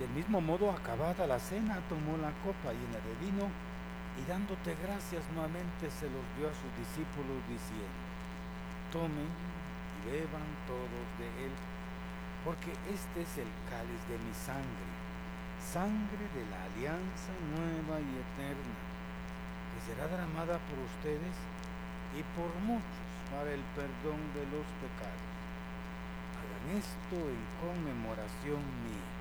Del mismo modo, acabada la cena, tomó la copa llena de vino y dándote gracias nuevamente se los dio a sus discípulos diciendo: tomen y beban todos de él, porque este es el cáliz de mi sangre, sangre de la alianza nueva y eterna, que será derramada por ustedes y por muchos para el perdón de los pecados. Hagan esto en conmemoración mía.